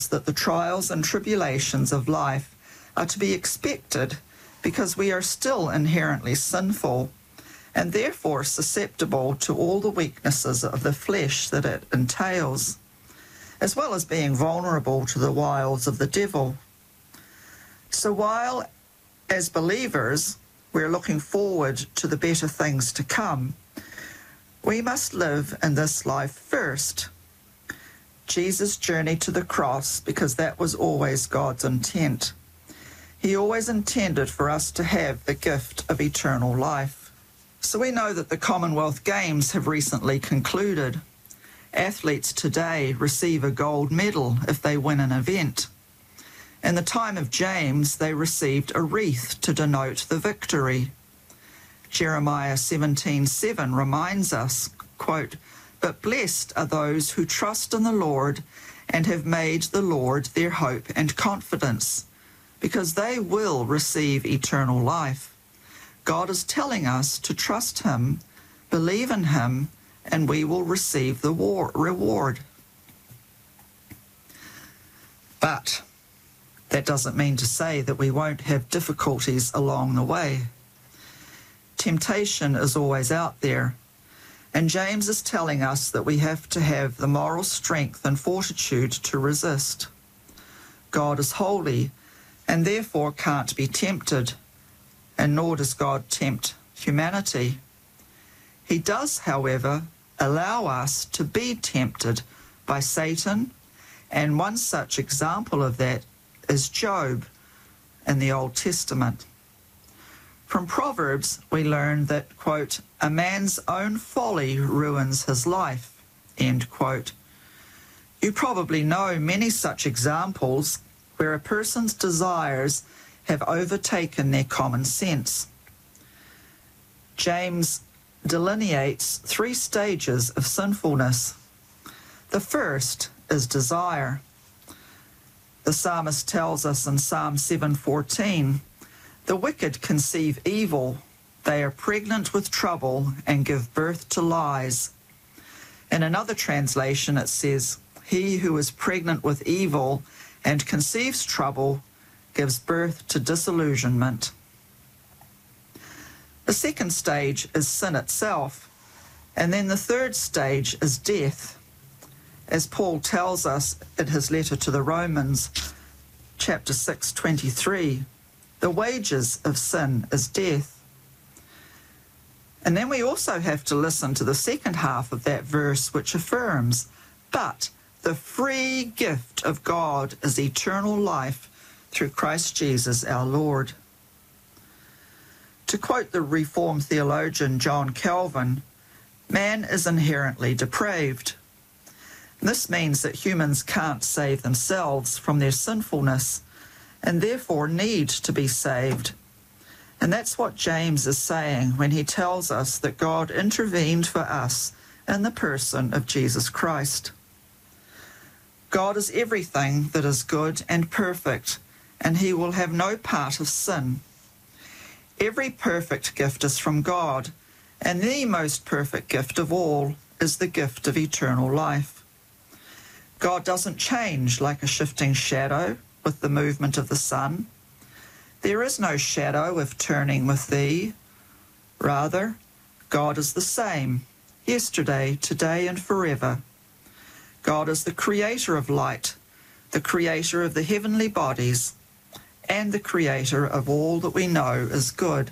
that the trials and tribulations of life are to be expected because we are still inherently sinful and therefore susceptible to all the weaknesses of the flesh that it entails, as well as being vulnerable to the wiles of the devil. So while, as believers, we're looking forward to the better things to come, we must live in this life first. Jesus journeyed to the cross because that was always God's intent. He always intended for us to have the gift of eternal life. So we know that the Commonwealth Games have recently concluded. Athletes today receive a gold medal if they win an event. In the time of James, they received a wreath to denote the victory. Jeremiah 17:7 reminds us, quote, "But blessed are those who trust in the Lord and have made the Lord their hope and confidence, because they will receive eternal life." God is telling us to trust him, believe in him, and we will receive the reward. But that doesn't mean to say that we won't have difficulties along the way. Temptation is always out there, and James is telling us that we have to have the moral strength and fortitude to resist. God is holy and therefore can't be tempted, and nor does God tempt humanity. He does, however, allow us to be tempted by Satan, and one such example of that is Job in the Old Testament. From Proverbs, we learn that, quote, "A man's own folly ruins his life," end quote. You probably know many such examples where a person's desires have overtaken their common sense. James delineates 3 stages of sinfulness. The first is desire. The psalmist tells us in Psalm 7:14, "The wicked conceive evil, they are pregnant with trouble and give birth to lies." In another translation it says, "He who is pregnant with evil and conceives trouble gives birth to disillusionment." The second stage is sin itself, and then the third stage is death. As Paul tells us in his letter to the Romans, chapter 6:23, the wages of sin is death. And then we also have to listen to the second half of that verse, which affirms, "But the free gift of God is eternal life through Christ Jesus our Lord." To quote the Reformed theologian John Calvin, man is inherently depraved. This means that humans can't save themselves from their sinfulness and therefore need to be saved. And that's what James is saying when he tells us that God intervened for us in the person of Jesus Christ. God is everything that is good and perfect, and he will have no part of sin. Every perfect gift is from God, and the most perfect gift of all is the gift of eternal life. God doesn't change like a shifting shadow with the movement of the sun. There is no shadow of turning with thee. Rather, God is the same, yesterday, today, and forever. God is the creator of light, the creator of the heavenly bodies, and the creator of all that we know is good.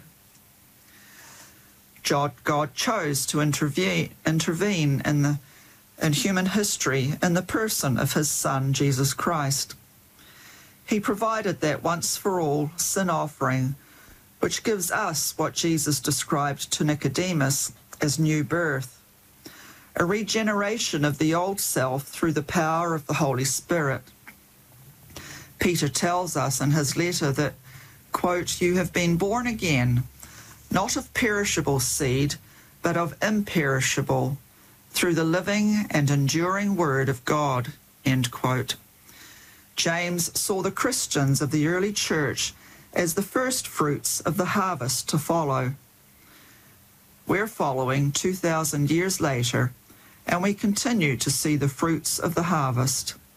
God chose to intervene in human history in the person of his Son, Jesus Christ. He provided that once-for-all sin offering, which gives us what Jesus described to Nicodemus as new birth, a regeneration of the old self through the power of the Holy Spirit. Peter tells us in his letter that, quote, "You have been born again, not of perishable seed, but of imperishable, through the living and enduring word of God," end quote. James saw the Christians of the early church as the first fruits of the harvest to follow. We're following 2,000 years later, and we continue to see the fruits of the harvest.